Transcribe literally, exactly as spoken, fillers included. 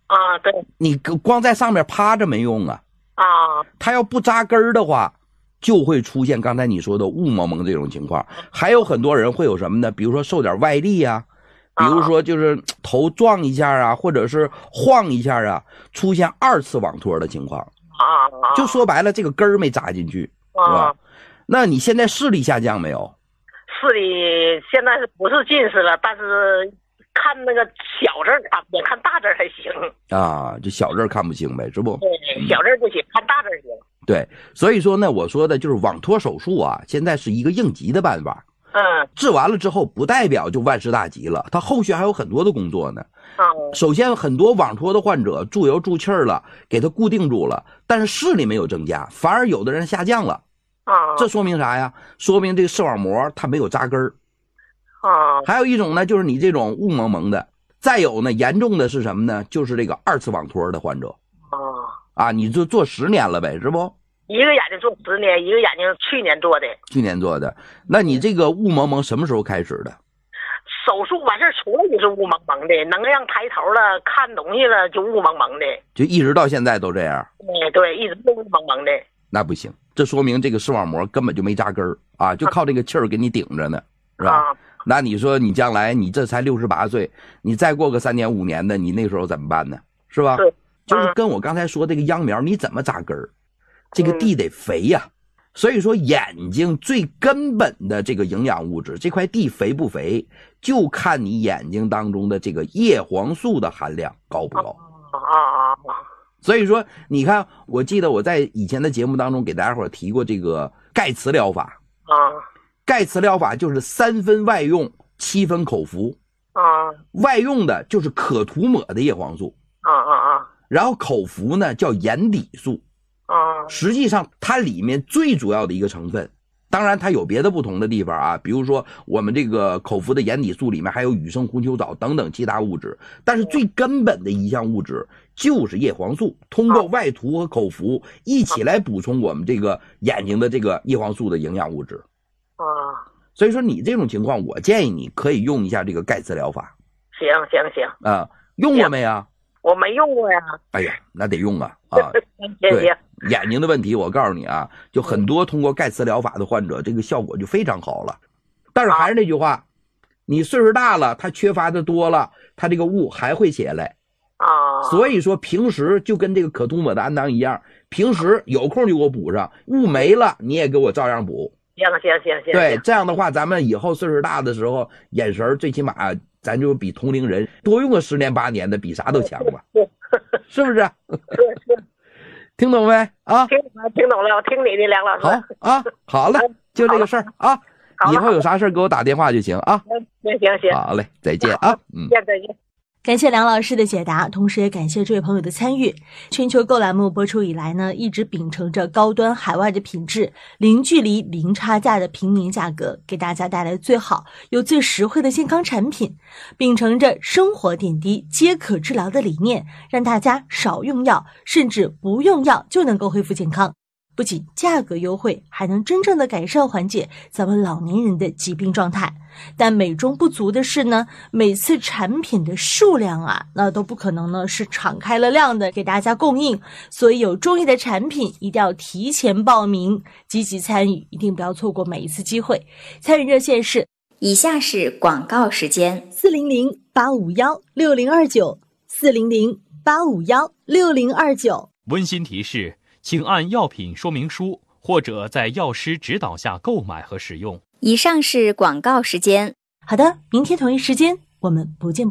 啊，对， 你光在上面趴着没用啊。 啊， 它要不扎根儿的话，就会出现刚才你说的雾蒙蒙这种情况。还有很多人会有什么呢？比如说受点外力啊，比如说就是头撞一下啊，或者是晃一下啊，出现二次网脱的情况。 啊， 就说白了，这个根儿没扎进去，是吧？那你现在视力下降没有？ 视力现在是不是近视了？但是看那个小字看不见，看大字还行啊，就小字看不清呗，是不？ 对，小字不行，看大字行。 对，所以说呢，我说的就是网脱手术啊，现在是一个应急的办法。 嗯， 治完了之后，不代表就万事大吉了，它后续还有很多的工作呢。 嗯， 首先，很多网脱的患者注油注气儿了，给它固定住了，但是视力没有增加，反而有的人下降了。 啊， 这说明啥呀？说明这个视网膜它没有扎根儿。 啊， 还有一种呢，就是你这种雾蒙蒙的。再有呢，严重的是什么呢？就是这个二次网脱的患者。 啊， 啊，你就做十年了呗，是不？ 一个眼睛做十年，一个眼睛去年做的。 去年做的。那你这个雾蒙蒙什么时候开始的？ 手术完事儿出来就是雾蒙蒙的，能让抬头了看东西了就雾蒙蒙的。 就一直到现在都这样？ 对对，一直都雾蒙蒙的。 那不行，这说明这个视网膜根本就没扎根儿啊，就靠这个气儿给你顶着呢，是吧？ 啊， 那你说你将来你这才六十八岁，你再过个三年五年的，你那时候怎么办呢？是吧？ 是， 就是跟我刚才说这个秧苗，你怎么扎根儿？这个地得肥呀、啊。所以说，眼睛最根本的这个营养物质，这块地肥不肥，就看你眼睛当中的这个叶黄素的含量高不高。 啊啊啊！ 所以说，你看，我记得我在以前的节目当中给大家伙提过这个钙磁疗法。 啊， 钙磁疗法就是三分外用，七分口服。 啊， 外用的就是可涂抹的叶黄素。 啊啊啊！ 然后口服呢叫眼底素。 啊， 实际上它里面最主要的一个成分，当然它有别的不同的地方啊，比如说我们这个口服的眼底素里面还有羽生红球藻等等其他物质，但是最根本的一项物质就是叶黄素，通过外涂和口服一起来补充我们这个眼睛的这个叶黄素的营养物质。 啊， 所以说你这种情况，我建议你可以用一下这个钙磁疗法。 行行行啊，用过没啊？ 我没用过呀。 哎呀，那得用啊啊！对，眼睛的问题，我告诉你啊，就很多通过钙磁疗法的患者，这个效果就非常好了。但是还是那句话，你岁数大了，他缺乏的多了，他这个雾还会起来啊。 所以说平时就跟这个可涂抹的氨囊一样，平时有空就给我补上，雾没了你也给我照样补。 行行行行。 对，这样的话，咱们以后岁数大的时候，眼神最起码咱就比同龄人多用个十年八年的，比啥都强吧，是不是？ 是是。 听懂没啊？ 听听懂了，我听你的，梁老师。 好啊，好了，就这个事儿啊，以后有啥事给我打电话就行啊。 行行行， 好嘞，再见啊，嗯， 再见。 感谢梁老师的解答，同时也感谢这位朋友的参与。全球购栏目播出以来呢，一直秉承着高端海外的品质，零距离零差价的平民价格，给大家带来最好又最实惠的健康产品。秉承着生活点滴皆可治疗的理念，让大家少用药，甚至不用药就能够恢复健康。不仅价格优惠，还能真正的改善缓解咱们老年人的疾病状态。但美中不足的是呢，每次产品的数量啊，那都不可能呢是敞开了量的给大家供应，所以有中意的产品一定要提前报名，积极参与，一定不要错过每一次机会。参与热线是以下是广告时间： 四零零八五幺六零二九，四零零八五幺六零二九。 温馨提示，请按药品说明书或者在药师指导下购买和使用。 以上是广告时间。 好的，明天同一时间我们不见不散。